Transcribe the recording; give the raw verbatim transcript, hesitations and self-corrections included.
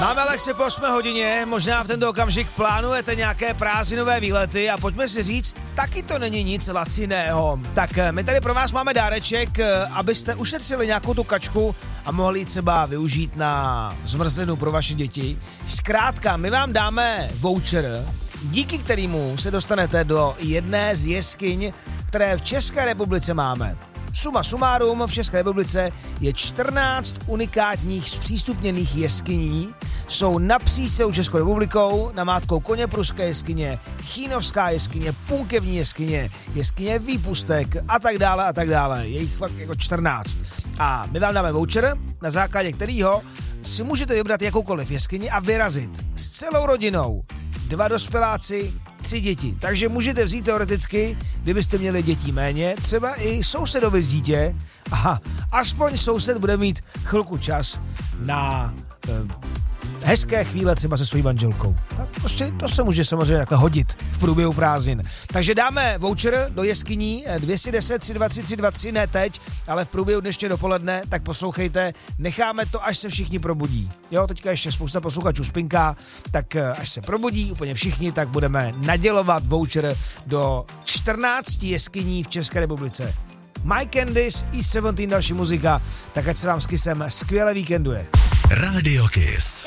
Máme lekce po osmé hodině, možná v tento okamžik plánujete nějaké prázdninové výlety a pojďme si říct, taky to není nic laciného. Tak my tady pro vás máme dáreček, abyste ušetřili nějakou tu kačku a mohli ji třeba využít na zmrzlinu pro vaše děti. Zkrátka, my vám dáme voucher, díky kterému se dostanete do jedné z jeskyň, které v České republice máme. Suma sumárum, v České republice je čtrnáct unikátních zpřístupněných jeskyní. Jsou napříč celou Českou republikou, namátkou Koněpruské jeskyně, Chínovská jeskyně, Punkevní jeskyně, jeskyně Výpustek a tak dále a tak dále. Je jich fakt jako čtrnáct. A my vám dáme voucher, na základě kterého si můžete vybrat jakoukoliv jeskyni a vyrazit s celou rodinou. Dva dospěláci, tři děti. Takže můžete vzít teoreticky, kdybyste měli dětí méně, třeba i sousedovi z dítě. Aha, aspoň soused bude mít chvilku čas na eh, hezké chvíle třeba se svojí manželkou. Tak prostě to se může samozřejmě takhle hodit v průběhu prázdnin. Takže dáme voucher do jeskyní dvě jedna nula tři dva tři tři dva tři, ne teď, ale v průběhu dnešního dopoledne, tak poslouchejte, necháme to, až se všichni probudí. Jo, teďka ještě spousta posluchačů spinká, tak až se probudí úplně všichni, tak budeme nadělovat voucher do čtrnácti jeskyní v České republice. My Candice, E sedmnáct další muzika, tak ať se vám s Kissem skvěle víkenduje. Radio Kiss.